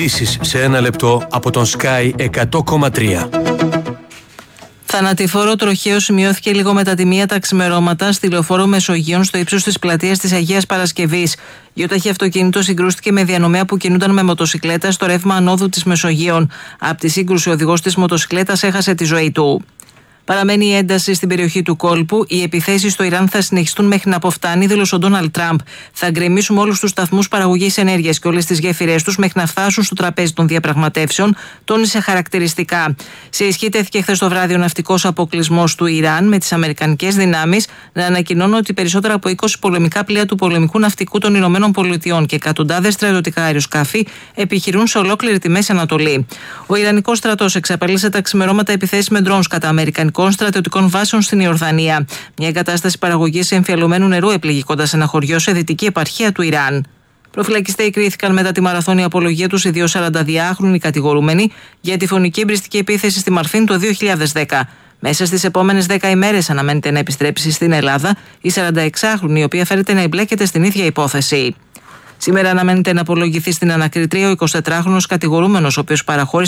Ειδήσεις σε ένα λεπτό από τον Sky 100,3. Θανατηφόρο τροχαίο σημειώθηκε λίγο μετά τη 1 τα ξημερώματα στη λεωφόρο Μεσογείων στο ύψος της πλατείας της Αγίας Παρασκευής. Γιοταχή αυτοκίνητο συγκρούστηκε με διανομέα που κινούνταν με μοτοσικλέτα στο ρεύμα ανόδου της Μεσογείων. Από τη σύγκρουση, ο οδηγός της μοτοσικλέτας έχασε τη ζωή του. Παραμένει η ένταση στην περιοχή του κόλπου. Οι επιθέσεις στο Ιράν θα συνεχιστούν μέχρι να αποφτάνει, δήλωσε ο Ντόναλντ Τραμπ. Θα γκρεμίσουμε όλους τους σταθμούς παραγωγής ενέργειας και όλες τις γέφυρές τους μέχρι να φτάσουν στο τραπέζι των διαπραγματεύσεων, τόνισε χαρακτηριστικά. Σε ισχύ τέθηκε χθες το βράδυ ο ναυτικός αποκλεισμός του Ιράν, με τις αμερικανικές δυνάμεις να ανακοινώνουν ότι περισσότερα από 20 πολεμικά πλοία του πολεμικού ναυτικού των ΗΠΑ και εκατοντάδες στρατιωτικά αεροσκάφη επιχειρούν σε ολόκληρη τη Μέση Ανατολή. Ο Ιρανικός στρατός εξαπέλυσε τα ξημερώματα επιθέσεις με ντρόουν κατά αμερικανικών στρατιωτικών βάσεων στην Ιορδανία. Μια εγκατάσταση παραγωγής εμφιαλωμένου νερού έπληγε κοντά σε ένα χωριό σε δυτική επαρχία του Ιράν. Προφυλακιστέοι κρίθηκαν μετά τη μαραθώνια απολογία τους οι δύο 42χρονοι κατηγορούμενοι για τη φωνική εμπριστική επίθεση στη Μαρφίν το 2010. Μέσα στις επόμενες 10 ημέρες αναμένεται να επιστρέψει στην Ελλάδα η 46χρονη, η οποία φέρεται να εμπλέκεται στην ίδια υπόθεση. Σήμερα αναμένεται να απολογηθεί στην ανακριτρία ο 24χρονος κατηγορούμενος, ο οποίος παραχώρησε